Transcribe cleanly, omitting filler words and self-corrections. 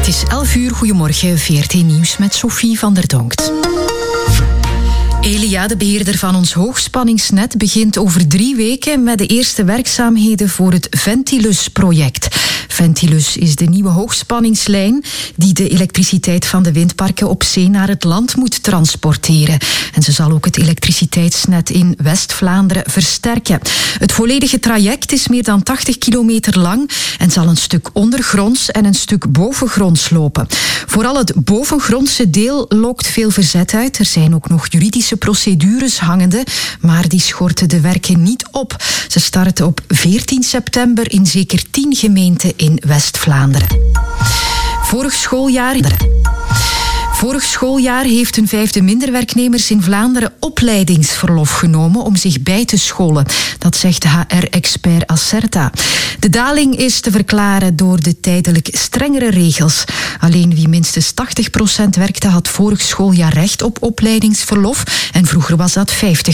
Het is 11 uur, goedemorgen, VRT Nieuws met Sophie van der Donkt. Elia, de beheerder van ons hoogspanningsnet, begint over 3 weken met de eerste werkzaamheden voor het Ventilus-project. Ventilus is de nieuwe hoogspanningslijn die de elektriciteit van de windparken op zee naar het land moet transporteren. En ze zal ook het elektriciteitsnet in West-Vlaanderen versterken. Het volledige traject is meer dan 80 kilometer lang en zal een stuk ondergronds en een stuk bovengronds lopen. Vooral het bovengrondse deel lokt veel verzet uit. Er zijn ook nog juridische procedures hangende, maar die schorten de werken niet op. Ze starten op 14 september in zeker 10 gemeenten in West-Vlaanderen. Vorig schooljaar heeft een 1/5 minder werknemers in Vlaanderen opleidingsverlof genomen om zich bij te scholen. Dat zegt HR-expert Acerta. De daling is te verklaren door de tijdelijk strengere regels. Alleen wie minstens 80% werkte had vorig schooljaar recht op opleidingsverlof en vroeger was dat 50%.